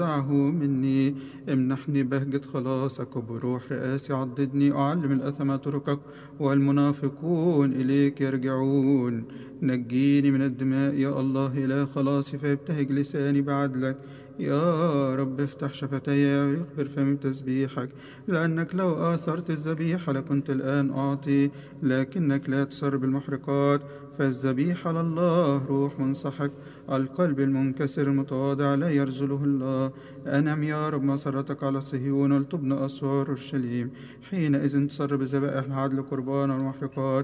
دعه مني. امنحني بهجة خلاصك، وبروح رئاسي عضدني. أعلم الأثم طرقك، والمنافقون إليك يرجعون. نجيني من الدماء يا الله إله خلاصي، فيبتهج لساني بعدلك. يا رب افتح شفتي ويخبر فمي بتسبيحك، لأنك لو آثرت الذبيحة لكنت الآن أعطي، لكنك لا تسر بالمحرقات. فالذبيحة لله روح منصحك، القلب المنكسر المتواضع لا يرزله الله. أنم يا رب مسرتك على صهيون، ولتبنى أسوار أورشليم. حينئذ تسر بذبائح العدل قربان والمحرقات،